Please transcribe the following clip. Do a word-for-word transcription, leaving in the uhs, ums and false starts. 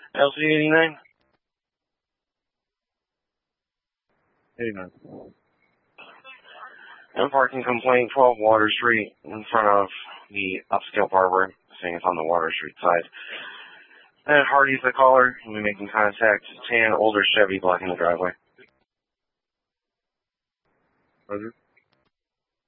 L C eighty-nine? eighty-nine. And parking complaint, twelve Water Street, in front of the Upscale Barber, saying it's on the Water Street side. And Hardy's the caller, we'll be making contact. Tan, older Chevy blocking the driveway. Roger.